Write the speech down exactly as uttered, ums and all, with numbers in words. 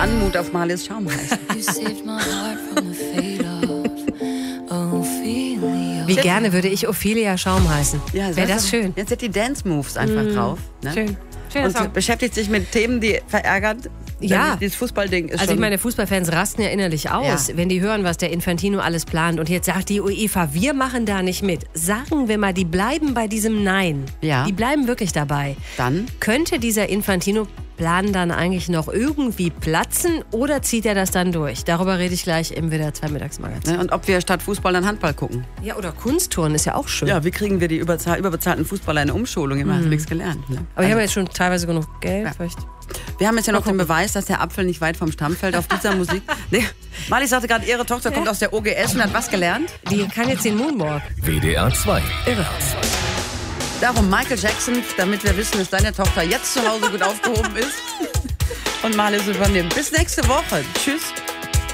Anmut auf Marlies Schaumheißen. Wie gerne würde ich Ophelia Schaumheißen. Ja, wäre das schön. Jetzt sind die Dance-Moves einfach mm, drauf. Ne? Schön. Schöner Und Song. beschäftigt sich mit Themen, die verärgern. Ja. Dieses Fußballding ist Also schon ich meine, Fußballfans rasten ja innerlich aus, ja. wenn die hören, was der Infantino alles plant. Und jetzt sagt die UEFA, wir machen da nicht mit. Sagen wir mal, die bleiben bei diesem Nein. Ja. Die bleiben wirklich dabei. Dann? Könnte dieser Infantino-Plan dann eigentlich noch irgendwie platzen oder zieht er das dann durch? Darüber rede ich gleich im W D R zwei Mittagsmagazin. Und ob wir statt Fußball dann Handball gucken. Ja, oder Kunstturnen ist ja auch schön. Ja, wie kriegen wir die überzahl- überbezahlten Fußballer eine Umschulung? Ich habe mhm. nichts gelernt. Ne? Aber ich habe jetzt schon teilweise genug Geld. Ja. Vielleicht. Wir haben jetzt ja noch den Beweis, dass der Apfel nicht weit vom Stamm fällt auf dieser Musik. Nee. Marlies sagte gerade, ihre Tochter kommt aus der O G S und hat was gelernt? Die kann jetzt den Moonwalk. W D R zwei. Irre. Darum Michael Jackson, damit wir wissen, dass deine Tochter jetzt zu Hause gut aufgehoben ist. Und Marlies übernehmen. Bis nächste Woche. Tschüss.